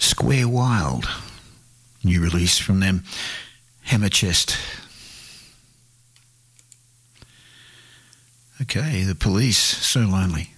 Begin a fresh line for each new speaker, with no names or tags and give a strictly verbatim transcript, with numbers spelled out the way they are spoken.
Square Wild. New release from them. Hammer Chest. Okay, The Police, So Lonely.